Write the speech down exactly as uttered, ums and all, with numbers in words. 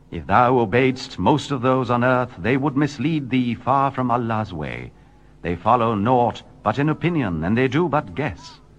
If thou obeyedst most of those on earth, they would mislead thee far from Allah's way. They follow naught but in opinion, and they do but guess.